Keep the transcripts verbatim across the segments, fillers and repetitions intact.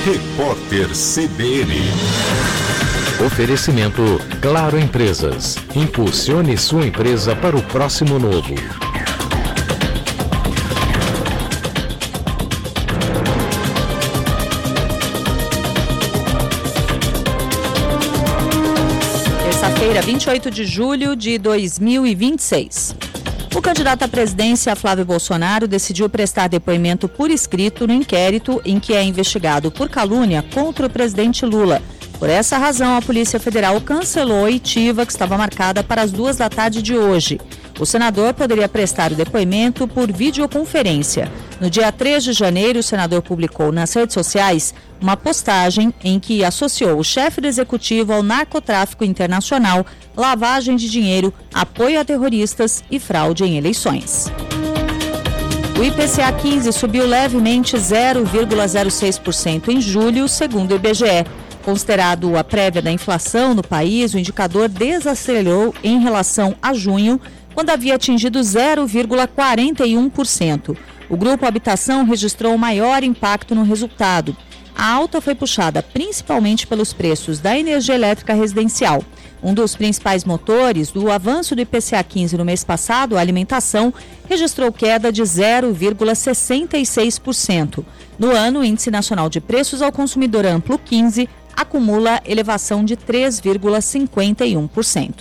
Repórter C B N. Oferecimento Claro Empresas. Impulsione sua empresa para o próximo novo. Terça-feira, vinte e oito de julho de dois mil e vinte e seis. O candidato à presidência, Flávio Bolsonaro, decidiu prestar depoimento por escrito no inquérito em que é investigado por calúnia contra o presidente Lula. Por essa razão, a Polícia Federal cancelou a oitiva que estava marcada para as duas da tarde de hoje. O senador poderia prestar o depoimento por videoconferência. No dia três de janeiro, o senador publicou nas redes sociais uma postagem em que associou o chefe do executivo ao narcotráfico internacional, lavagem de dinheiro, apoio a terroristas e fraude em eleições. O I P C A quinze subiu levemente zero vírgula zero seis por cento em julho, segundo o I B G E. Considerado a prévia da inflação no país, o indicador desacelerou em relação a junho, quando havia atingido zero vírgula quarenta e um por cento. O grupo Habitação registrou o maior impacto no resultado. A alta foi puxada principalmente pelos preços da energia elétrica residencial. Um dos principais motores do avanço do I P C A quinze no mês passado, a alimentação, registrou queda de zero vírgula sessenta e seis por cento. No ano, o Índice Nacional de Preços ao Consumidor Amplo quinze acumula elevação de três vírgula cinquenta e um por cento.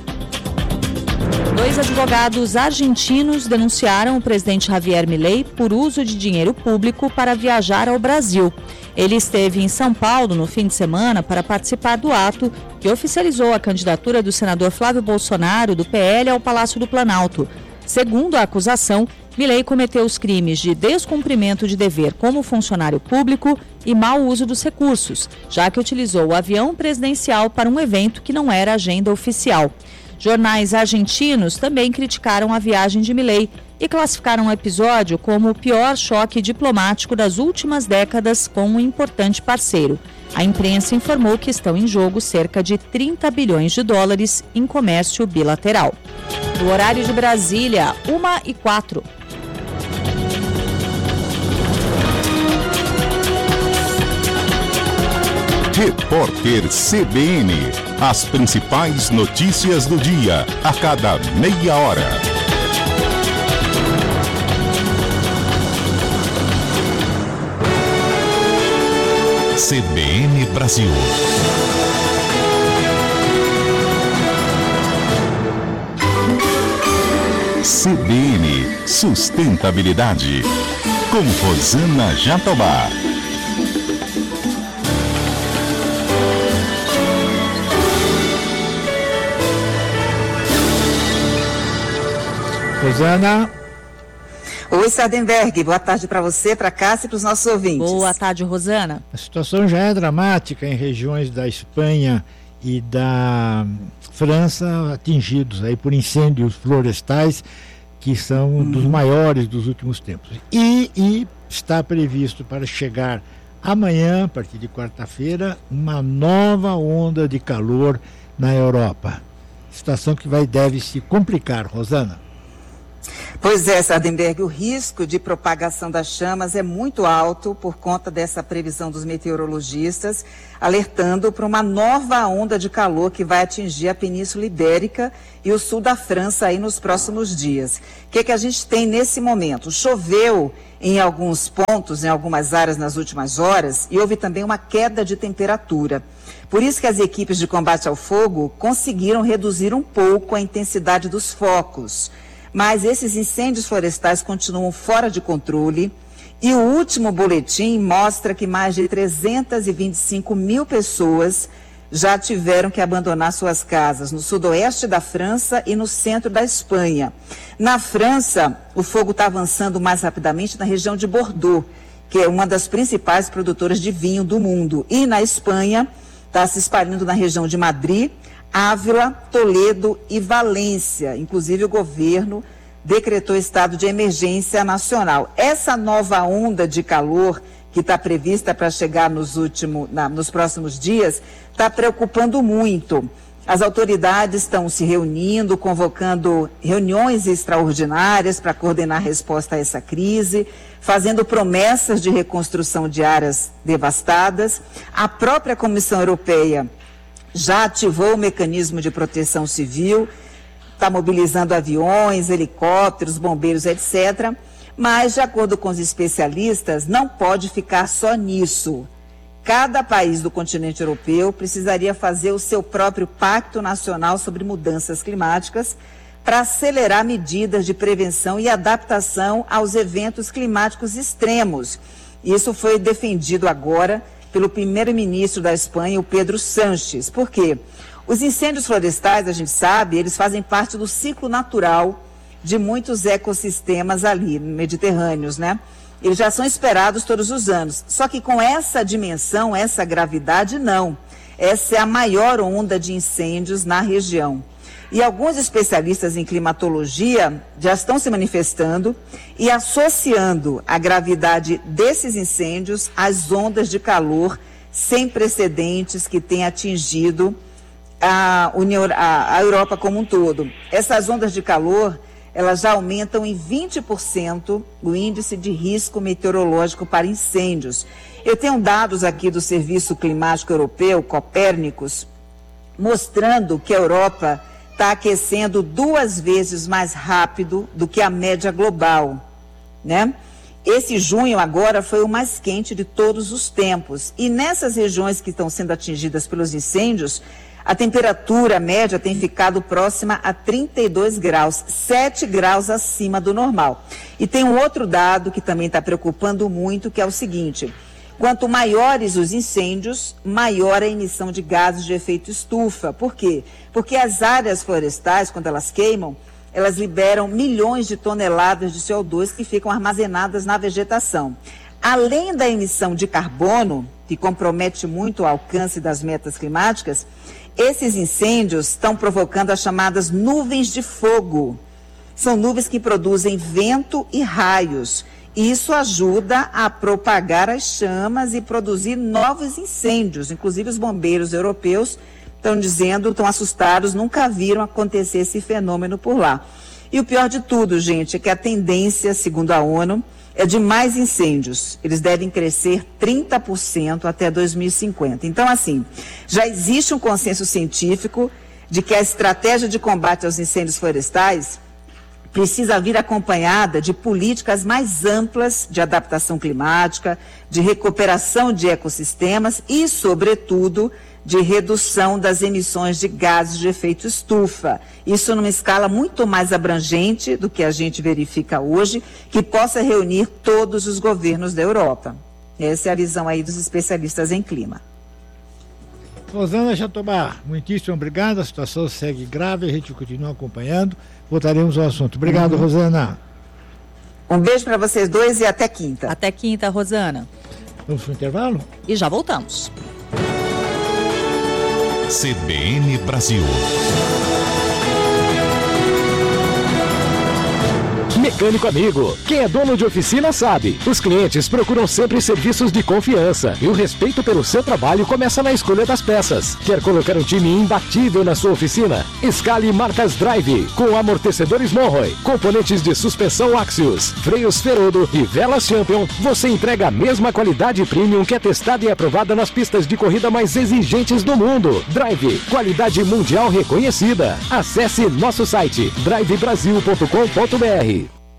Dois advogados argentinos denunciaram o presidente Javier Milei por uso de dinheiro público para viajar ao Brasil. Ele esteve em São Paulo no fim de semana para participar do ato que oficializou a candidatura do senador Flávio Bolsonaro, do P L, ao Palácio do Planalto. Segundo a acusação, Milei cometeu os crimes de descumprimento de dever como funcionário público e mau uso dos recursos, já que utilizou o avião presidencial para um evento que não era agenda oficial. Jornais argentinos também criticaram a viagem de Milei e classificaram o episódio como o pior choque diplomático das últimas décadas com um importante parceiro. A imprensa informou que estão em jogo cerca de trinta bilhões de dólares em comércio bilateral. No horário de Brasília, uma e quatro. Repórter C B N. As principais notícias do dia, a cada meia hora. C B N Brasil. C B N Sustentabilidade. Com Rosana Jatobá. Rosana. Oi, Sardenberg. Boa tarde para você, para Cássia e para os nossos ouvintes. Boa tarde, Rosana. A situação já é dramática em regiões da Espanha e da França, atingidos aí por incêndios florestais que são hum. dos maiores dos últimos tempos. E, e está previsto para chegar amanhã, a partir de quarta-feira, uma nova onda de calor na Europa. Situação que vai deve se complicar, Rosana. Pois é, Sardenberg, o risco de propagação das chamas é muito alto por conta dessa previsão dos meteorologistas, alertando para uma nova onda de calor que vai atingir a Península Ibérica e o sul da França aí nos próximos dias. O que, que a gente tem nesse momento? Choveu em alguns pontos, em algumas áreas nas últimas horas, e houve também uma queda de temperatura. Por isso que as equipes de combate ao fogo conseguiram reduzir um pouco a intensidade dos focos. Mas esses incêndios florestais continuam fora de controle e o último boletim mostra que mais de trezentas e vinte e cinco mil pessoas já tiveram que abandonar suas casas no sudoeste da França e no centro da Espanha. Na França, o fogo está avançando mais rapidamente na região de Bordeaux, que é uma das principais produtoras de vinho do mundo. E na Espanha, está se espalhando na região de Madrid, Ávila, Toledo e Valência. Inclusive, o governo decretou estado de emergência nacional. Essa nova onda de calor que está prevista para chegar nos, último, na, nos próximos dias está preocupando muito. As autoridades estão se reunindo, convocando reuniões extraordinárias para coordenar a resposta a essa crise, fazendo promessas de reconstrução de áreas devastadas. A própria Comissão Europeia já ativou o mecanismo de proteção civil, está mobilizando aviões, helicópteros, bombeiros, etcétera. Mas, de acordo com os especialistas, não pode ficar só nisso. Cada país do continente europeu precisaria fazer o seu próprio pacto nacional sobre mudanças climáticas para acelerar medidas de prevenção e adaptação aos eventos climáticos extremos. Isso foi defendido agora pelo primeiro-ministro da Espanha, o Pedro Sánchez. Por quê? Os incêndios florestais, a gente sabe, eles fazem parte do ciclo natural de muitos ecossistemas ali, mediterrâneos, né? Eles já são esperados todos os anos. Só que com essa dimensão, essa gravidade, não. Essa é a maior onda de incêndios na região. E alguns especialistas em climatologia já estão se manifestando e associando a gravidade desses incêndios às ondas de calor sem precedentes que têm atingido a, União, a, a Europa como um todo. Essas ondas de calor, elas já aumentam em vinte por cento o índice de risco meteorológico para incêndios. Eu tenho dados aqui do Serviço Climático Europeu, Copérnicos, mostrando que a Europa está aquecendo duas vezes mais rápido do que a média global, né? Esse junho agora foi o mais quente de todos os tempos. E nessas regiões que estão sendo atingidas pelos incêndios, a temperatura média tem ficado próxima a trinta e dois graus, sete graus acima do normal. E tem um outro dado que também está preocupando muito, que é o seguinte: quanto maiores os incêndios, maior a emissão de gases de efeito estufa. Por quê? Porque as áreas florestais, quando elas queimam, elas liberam milhões de toneladas de C O dois que ficam armazenadas na vegetação. Além da emissão de carbono, que compromete muito o alcance das metas climáticas, esses incêndios estão provocando as chamadas nuvens de fogo. São nuvens que produzem vento e raios. Isso ajuda a propagar as chamas e produzir novos incêndios. Inclusive os bombeiros europeus estão dizendo, estão assustados, nunca viram acontecer esse fenômeno por lá. E o pior de tudo, gente, é que a tendência, segundo a ONU, é de mais incêndios. Eles devem crescer trinta por cento até dois mil e cinquenta. Então, assim, já existe um consenso científico de que a estratégia de combate aos incêndios florestais precisa vir acompanhada de políticas mais amplas de adaptação climática, de recuperação de ecossistemas e, sobretudo, de redução das emissões de gases de efeito estufa. Isso numa escala muito mais abrangente do que a gente verifica hoje, que possa reunir todos os governos da Europa. Essa é a visão aí dos especialistas em clima. Rosana Jatobá, muitíssimo obrigado. A situação segue grave, a gente continua acompanhando. Voltaremos ao assunto. Obrigado, uhum. Rosana. Um beijo para vocês dois e até quinta. Até quinta, Rosana. Vamos para o intervalo? E já voltamos. C B N Brasil. Mecânico amigo, quem é dono de oficina sabe, os clientes procuram sempre serviços de confiança e o respeito pelo seu trabalho começa na escolha das peças. Quer colocar um time imbatível na sua oficina? Escale marcas Drive, com amortecedores Monroe, componentes de suspensão Axios, freios Ferodo e velas Champion. Você entrega a mesma qualidade premium que é testada e aprovada nas pistas de corrida mais exigentes do mundo. Drive, qualidade mundial reconhecida. Acesse nosso site drive brasil ponto com ponto br.